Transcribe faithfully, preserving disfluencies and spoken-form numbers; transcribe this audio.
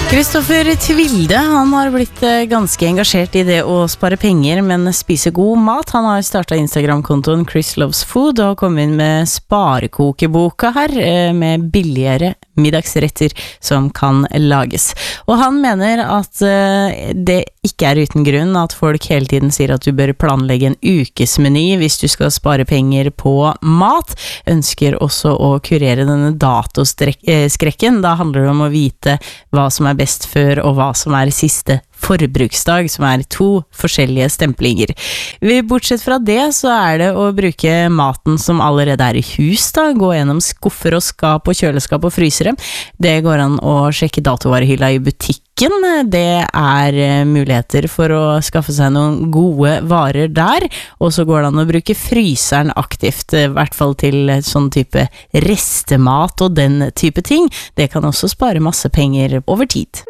Kristoffer Tvilde, han har blitt ganske engasjert i det å spare penger, men spise god mat. Han har startet Instagram-kontoen Chris Loves Food og kommet inn med sparekokeboka her, med billigere middagsretter som kan lages. Og han mener at det ikke er uten grunn at folk hele tiden sier at du bør planlegge en ukesmeny hvis du skal spare penger på mat. Ønsker også å kurere denne datoskrekken. Da handler det om å vite hva som er best før og hva som er siste forbruksdag, som er to forskjellige stemplinger. Bortsett fra det så er det å bruke maten som allerede er i hus da, gå gjennom skuffer og skap og kjøleskap og frysere. Det går an å sjekke datovarehylla i butikken. Det er muligheter for å skaffe seg noen gode varer der, og så går det an å bruke fryseren aktivt, i hvert fall til sånn type restemat og den type ting. Det kan også spare masse penger over tid.